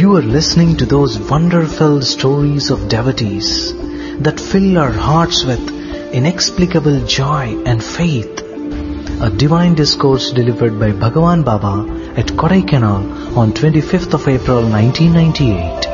You are listening to those wonder-filled stories of devotees that fill our hearts with inexplicable joy and faith. A divine discourse delivered by Bhagavan Baba at Kodaikanal on 25th of April 1998.